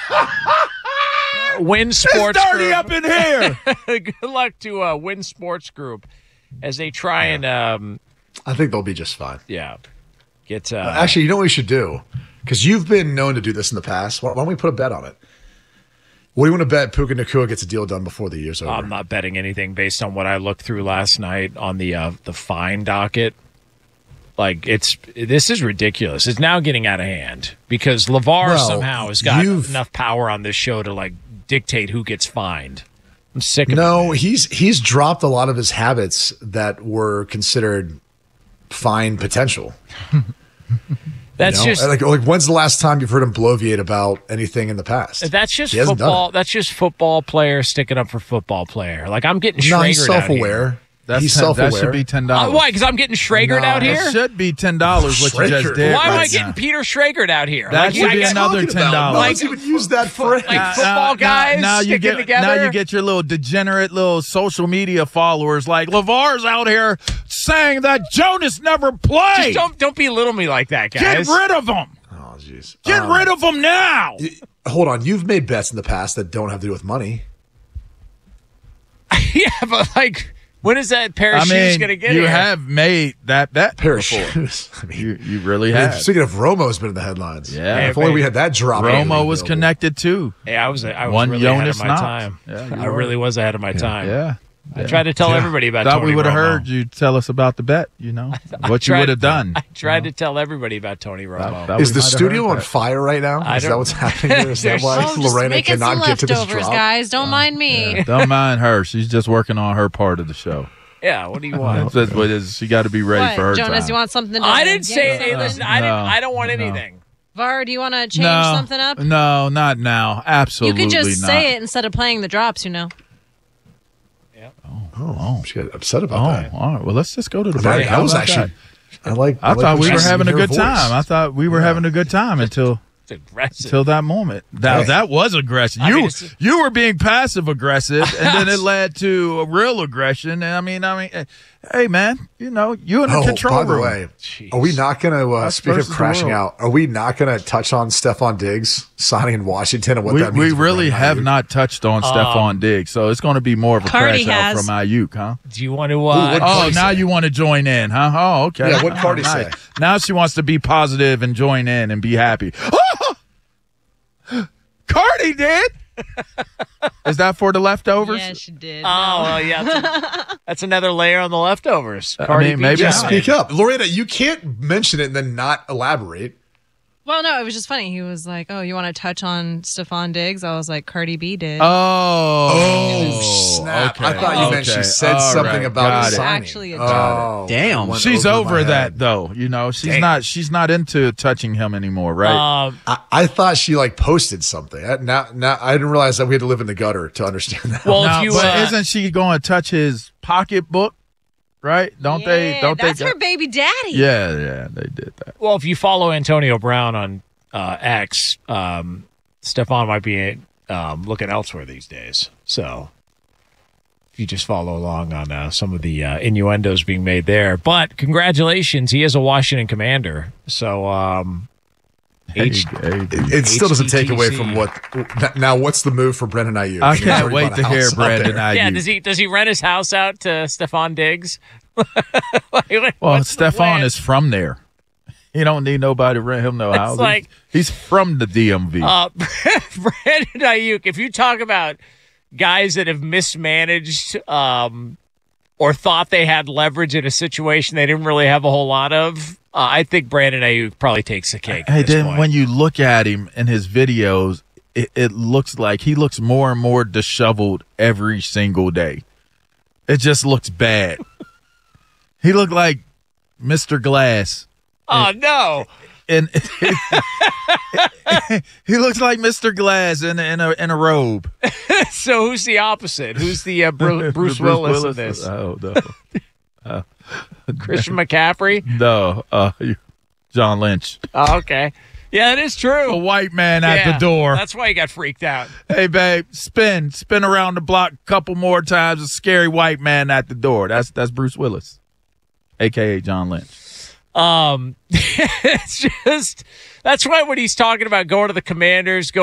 Win Sports It's dirty Group. up in here. Good luck to Win Sports Group as they try and I think they'll be just fine. get. Actually, you know what we should do? Because you've been known to do this in the past. Why don't we put a bet on it? What do you want to bet Puka Nacua gets a deal done before the year's over? I'm not betting anything based on what I looked through last night on the fine docket. Like this is ridiculous. It's now getting out of hand because LeVar somehow has got enough power on this show to like dictate who gets fined. I'm sick of it. No, he's dropped a lot of his habits that were considered fine potential. That's just like when's the last time you've heard him bloviate about anything in the past? That's just football. That's just football player sticking up for football player. Like I'm getting Schragered he's self-aware. He's self-aware. That should be $10. Why? Because I'm getting Schragered out here? It should be $10 what you just did. Why am I getting Peter Schragered out here? That should be another $10. No one's even used that phrase. Like football guys sticking together? Now you get your little degenerate little social media followers like LeVar's out here saying that Jonas never played. Just don't belittle me like that, guys. Get rid of him. Oh, jeez. Get rid of him now. Hold on. You've made bets in the past that don't have to do with money. Yeah, but like... When is that pair of shoes going to get you here? have made that bet pair before. of shoes. I mean, you really have. Speaking of, Romo's been in the headlines. Yeah, if only we had that drop. Romo was connected too. Yeah, I was One really Jonas ahead of my Knox. time. Yeah, I really was ahead of my time. Yeah. I tried to tell everybody about Thought Tony we would have Romo. heard you tell us about the bet, what you would have done. I tried to tell everybody about Tony Romo. Is the studio on fire right now? Is that what's happening here? Is that why Lorena cannot get to this leftovers, drop? guys. Don't mind me. Yeah, don't mind her. She's just working on her part of the show. Yeah, what do you want? That's what it is. She got to be ready for her Jonas, time. you want something to I didn't say hey, listen, I don't want anything. VAR, do you want to change something up? No, not now. Absolutely You could just not. say it instead of playing the drops, Yeah. Oh, she got upset about that. All right. Well, let's just go to the break. I was actually. I thought we were having a good voice. time. I thought we were having a good time until that moment. That was aggressive. You were being passive aggressive, and then it led to a real aggression. And I mean, hey man, you in the control room. By the way, are we not going to speak of crashing out? Are we not going to touch on Stephon Diggs signing in Washington and what that means? We really have not touched on Stephon Diggs, so it's going to be more of a crash out from Ayuk, huh? Do you want to? Now you want to join in, huh? Oh, okay. Yeah, what Cardi say? Now she wants to be positive and join in and be happy. Cardi did. Is that for the leftovers? Yeah, she did. Oh, well, yeah. That's another layer on the leftovers. Cardi maybe speak up. Lorena, you can't mention it and then not elaborate. Well, no, it was just funny. He was like, "Oh, you want to touch on Stephon Diggs?" I was like, "Cardi B did." Oh, snap! Okay. I thought you meant she said something about it. signing. Actually, damn. She's over that though. She's not into touching him anymore, right? I thought she posted something. Now I didn't realize that we had to live in the gutter to understand that. Well, but isn't she going to touch his pocketbook? Right? Don't they? That's her baby daddy. Yeah, they did that. Well, if you follow Antonio Brown on X, Stephon might be looking elsewhere these days. So if you just follow along on some of the innuendos being made there. But congratulations, he is a Washington Commander. So it still doesn't take away from what. Now, what's the move for Brandon Ayuk? I can't wait to hear Brandon Ayuk. Yeah, does he rent his house out to Stephon Diggs? Well, Stephon is from there. He don't need nobody to rent him no house. He's from the DMV. Brandon Ayuk, if you talk about guys that have mismanaged or thought they had leverage in a situation they didn't really have a whole lot of, I think Brandon Ayuk probably takes the cake. Hey, then when you look at him in his videos, it looks like he looks more and more disheveled every single day. It just looks bad. He looked like Mr. Glass. Oh, no. And he looks like Mr. Glass in a robe. So who's the opposite? Who's the Bruce Willis in this? Oh, no. Christian McCaffrey? No, John Lynch. Oh, okay. Yeah, it is true. A white man at the door. That's why he got freaked out. Hey, babe, spin around the block a couple more times. A scary white man at the door. That's Bruce Willis, a.k.a. John Lynch. It's just, that's why when he's talking about going to the Commanders,